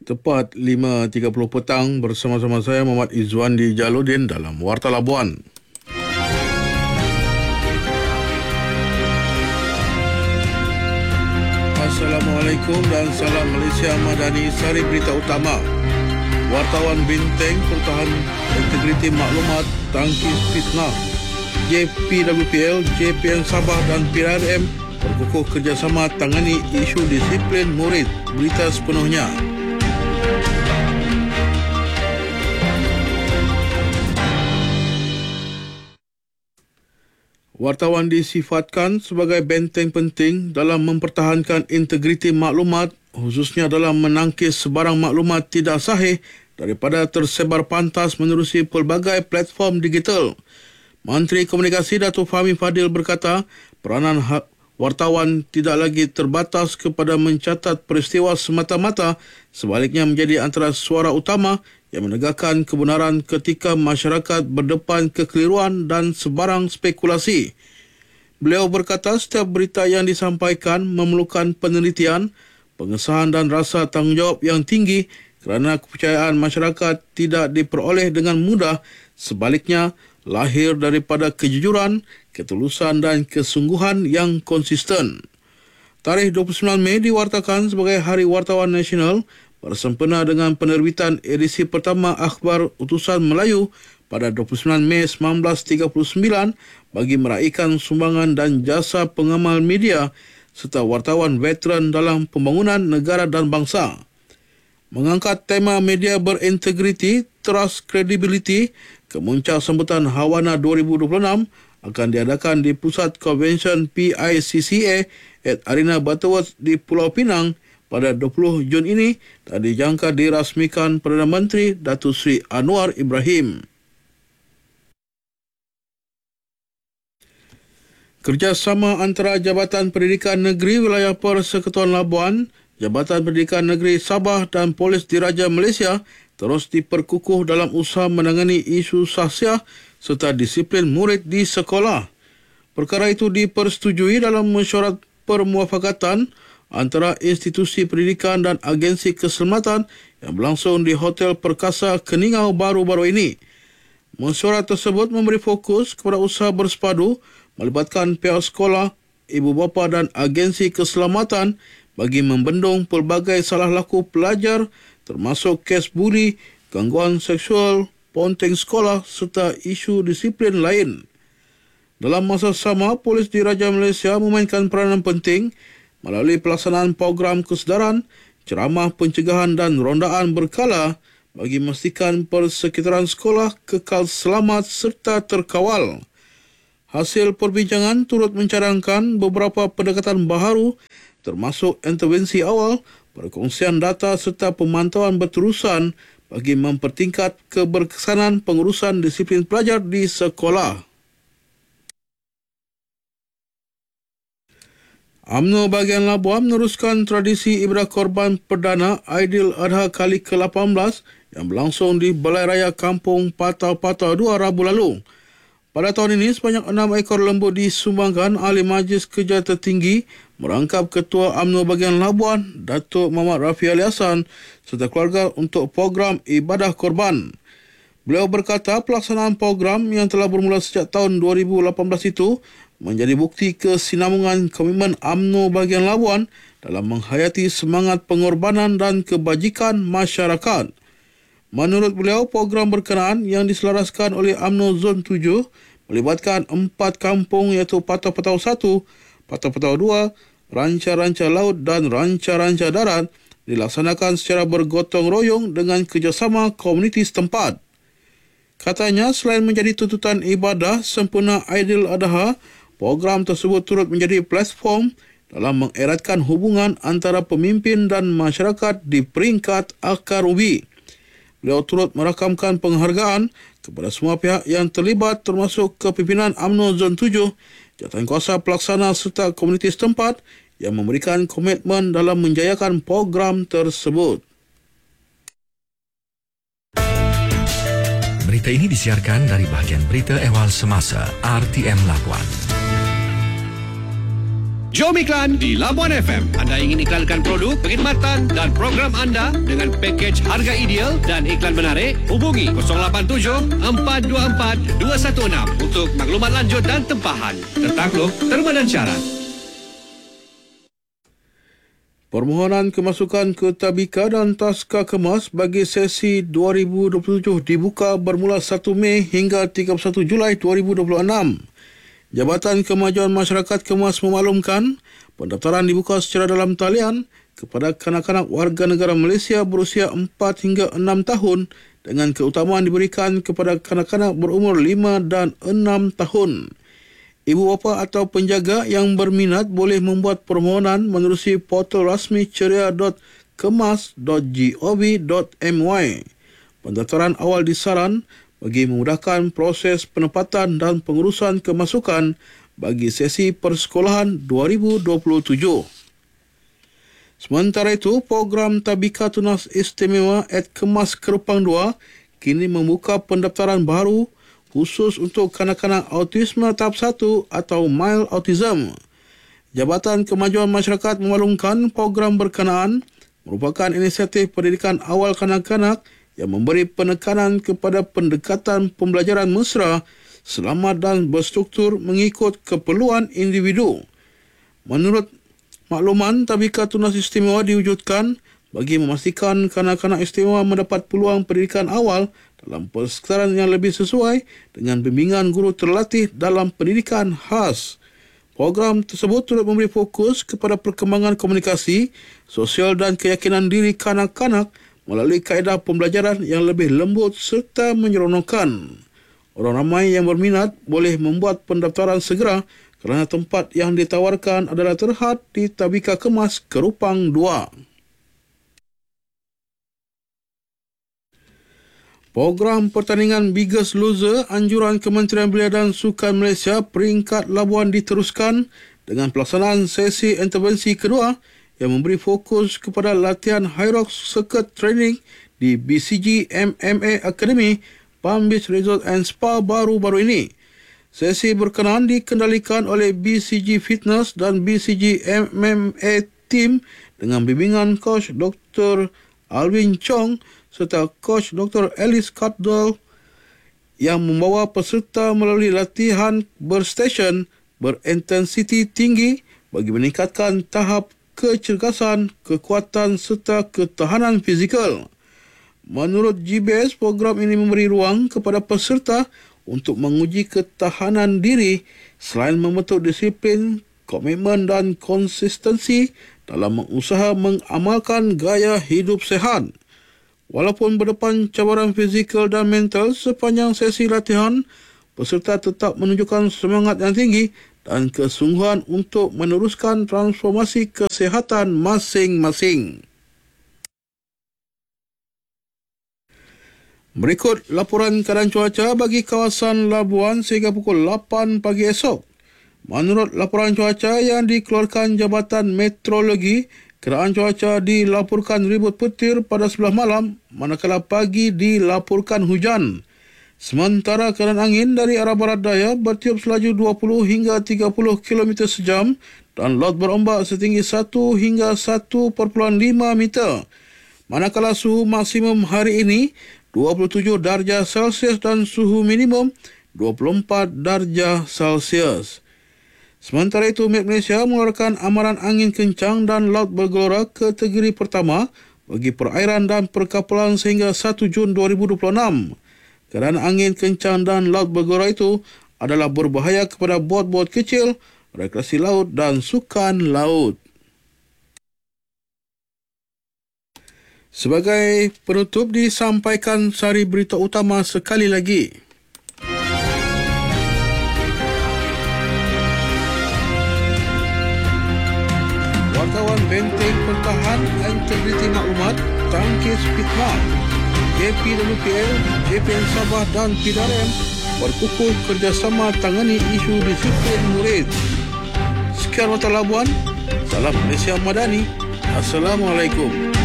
Tepat 5.30 petang bersama-sama saya Muhammad Izwandi Jaludin dalam Warta Labuan. Assalamualaikum dan salam Malaysia Madani. Sari berita utama. Wartawan Bintang pertahan integriti maklumat tangkis fitnah. JPWPL, JPN Sabah dan PRM berkukuh kerjasama tangani isu disiplin murid. Berita sepenuhnya. Wartawan disifatkan sebagai benteng penting dalam mempertahankan integriti maklumat, khususnya dalam menangkis sebarang maklumat tidak sahih daripada tersebar pantas menerusi pelbagai platform digital. Menteri Komunikasi Datuk Fahmi Fadil berkata, peranan wartawan tidak lagi terbatas kepada mencatat peristiwa semata-mata, sebaliknya menjadi antara suara utama yang menegakkan kebenaran ketika masyarakat berdepan kekeliruan dan sebarang spekulasi. Beliau berkata setiap berita yang disampaikan memerlukan penelitian, pengesahan dan rasa tanggungjawab yang tinggi kerana kepercayaan masyarakat tidak diperoleh dengan mudah, sebaliknya lahir daripada kejujuran, ketulusan dan kesungguhan yang konsisten. Tarikh 29 Mei diwartakan sebagai Hari Wartawan Nasional bersempena dengan penerbitan edisi pertama Akhbar Utusan Melayu pada 29 Mei 1939 bagi meraihkan sumbangan dan jasa pengamal media serta wartawan veteran dalam pembangunan negara dan bangsa. Mengangkat tema media berintegriti, trust, credibility, kemuncak sambutan Hawana 2026 akan diadakan di Pusat Convention PICCA at Arena Butterworth di Pulau Pinang pada 20 Jun ini dan dijangka dirasmikan Perdana Menteri Datuk Seri Anwar Ibrahim. Kerjasama antara Jabatan Pendidikan Negeri Wilayah Persekutuan Labuan, Jabatan Pendidikan Negeri Sabah dan Polis Diraja Malaysia terus diperkukuh dalam usaha menangani isu sahsiah serta disiplin murid di sekolah. Perkara itu dipersetujui dalam mesyuarat permuafakatan antara institusi pendidikan dan agensi keselamatan yang berlangsung di Hotel Perkasa Keningau baru-baru ini. Mesyuarat tersebut memberi fokus kepada usaha bersepadu melibatkan pihak sekolah, ibu bapa dan agensi keselamatan bagi membendung pelbagai salah laku pelajar termasuk kes buli, gangguan seksual, ponteng sekolah serta isu disiplin lain. Dalam masa sama, Polis Diraja Malaysia memainkan peranan penting melalui pelaksanaan program kesedaran, ceramah pencegahan dan rondaan berkala bagi memastikan persekitaran sekolah kekal selamat serta terkawal. Hasil perbincangan turut mencadangkan beberapa pendekatan baharu termasuk intervensi awal, perkongsian data serta pemantauan berterusan bagi mempertingkat keberkesanan pengurusan disiplin pelajar di sekolah. UMNO bahagian Labuan meneruskan tradisi ibadah korban perdana Aidiladha kali ke-18 yang berlangsung di Balai Raya Kampung Patau-Patau 2 Rabu lalu. Pada tahun ini, sebanyak 6 ekor lembu disumbangkan Ahli Majlis Kerja Tertinggi merangkap Ketua UMNO bahagian Labuan, Datuk Muhammad Rafi Ali Hassan serta keluarga untuk program ibadah korban. Beliau berkata pelaksanaan program yang telah bermula sejak tahun 2018 itu menjadi bukti kesinambungan komitmen UMNO bahagian Labuan dalam menghayati semangat pengorbanan dan kebajikan masyarakat. Menurut beliau, program berkenaan yang diselaraskan oleh UMNO Zon 7 melibatkan 4 kampung iaitu Patau-Patau 1, Patau-Patau 2, Ranca-Ranca Laut dan Ranca-Ranca Darat dilaksanakan secara bergotong royong dengan kerjasama komuniti setempat. Katanya, selain menjadi tuntutan ibadah sempurna Aidiladha, program tersebut turut menjadi platform dalam mengeratkan hubungan antara pemimpin dan masyarakat di peringkat akar ubi. Beliau turut merakamkan penghargaan kepada semua pihak yang terlibat termasuk kepimpinan UMNO Zon 7, jawatankuasa pelaksana serta komuniti setempat yang memberikan komitmen dalam menjayakan program tersebut. Berita ini disiarkan dari bahagian berita ehwal semasa RTM Labuan. Jom iklan di Labuan FM. Anda ingin iklankan produk, perkhidmatan dan program anda dengan pakej harga ideal dan iklan menarik? Hubungi 087 424 216 untuk maklumat lanjut dan tempahan. Tertakluk, terma dan syarat. Permohonan kemasukan ke Tabika dan Taska Kemas bagi sesi 2027 dibuka bermula 1 Mei hingga 31 Julai 2026. Jabatan Kemajuan Masyarakat Kemas memaklumkan pendaftaran dibuka secara dalam talian kepada kanak-kanak warga negara Malaysia berusia 4 hingga 6 tahun dengan keutamaan diberikan kepada kanak-kanak berumur 5 dan 6 tahun. Ibu bapa atau penjaga yang berminat boleh membuat permohonan menerusi portal rasmi ceria.kemas.gov.my. Pendaftaran awal disaran bagi memudahkan proses penempatan dan pengurusan kemasukan bagi sesi persekolahan 2027. Sementara itu, program Tabika Tunas Istimewa @Kemas Kerupang 2 kini membuka pendaftaran baru khusus untuk kanak-kanak autisme tahap 1 atau mild autism. Jabatan Kemajuan Masyarakat memaklumkan program berkenaan merupakan inisiatif pendidikan awal kanak-kanak yang memberi penekanan kepada pendekatan pembelajaran mesra, selamat dan berstruktur mengikut keperluan individu. Menurut makluman, Tabika Tunas Istimewa diwujudkan bagi memastikan kanak-kanak istimewa mendapat peluang pendidikan awal dalam persekitaran yang lebih sesuai dengan bimbingan guru terlatih dalam pendidikan khas. Program tersebut turut memberi fokus kepada perkembangan komunikasi, sosial dan keyakinan diri kanak-kanak melalui kaedah pembelajaran yang lebih lembut serta menyeronokkan. Orang ramai yang berminat boleh membuat pendaftaran segera kerana tempat yang ditawarkan adalah terhad di Tabika Kemas Kerupang 2. Program pertandingan Biggest Loser anjuran Kementerian Belia dan Sukan Malaysia peringkat Labuan diteruskan dengan pelaksanaan sesi intervensi kedua yang memberi fokus kepada latihan High Rock Circuit Training di BCG MMA Academy, Palm Beach Resort and Spa baru-baru ini. Sesi berkenaan dikendalikan oleh BCG Fitness dan BCG MMA Team dengan bimbingan Coach Dr. Alvin Chong serta Coach Dr. Alice Cardwell yang membawa peserta melalui latihan berstesen berintensiti tinggi bagi meningkatkan tahap kecergasan, kekuatan serta ketahanan fizikal. Menurut GBS, program ini memberi ruang kepada peserta untuk menguji ketahanan diri selain membentuk disiplin, komitmen dan konsistensi dalam usaha mengamalkan gaya hidup sihat. Walaupun berdepan cabaran fizikal dan mental sepanjang sesi latihan, peserta tetap menunjukkan semangat yang tinggi dan kesungguhan untuk meneruskan transformasi kesihatan masing-masing. Berikut laporan keadaan cuaca bagi kawasan Labuan sehingga pukul 8 pagi esok. Menurut laporan cuaca yang dikeluarkan Jabatan Meteorologi, keadaan cuaca dilaporkan ribut petir pada sebelah malam, manakala pagi dilaporkan hujan. Sementara keadaan angin dari arah barat daya bertiup selaju 20 hingga 30 km sejam dan laut berombak setinggi 1 hingga 1.5 meter. Manakala suhu maksimum hari ini 27 darjah Celsius dan suhu minimum 24 darjah Celsius. Sementara itu, Met Malaysia mengeluarkan amaran angin kencang dan laut bergelora kategori pertama bagi perairan dan perkapalan sehingga 1 Jun 2026. Keadaan angin kencang dan laut bergelora itu adalah berbahaya kepada bot-bot kecil, rekreasi laut dan sukan laut. Sebagai penutup disampaikan sari berita utama sekali lagi. Wartawan Benteng Pertahan Integriti Maklumat Tangkis Fitnah, JPWPL, JPN Sabah dan PDRM berkukuh kerjasama tangani isu disiplin murid. Sekian Mata Labuan, salam Malaysia Madani. Assalamualaikum.